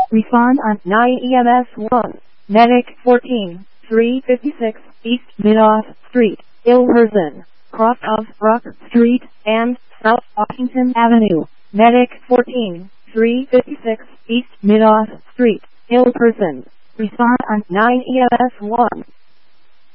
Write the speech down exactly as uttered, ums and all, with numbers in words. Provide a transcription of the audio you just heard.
Respond on nine E M S one. Medic fourteen, three fifty-six, East Midoff Street, Ilverston, cross of Rock Street, and South Washington Avenue. Medic fourteen, three fifty-six, East Midoff Street, Ilverston. Respond on nine E M S one.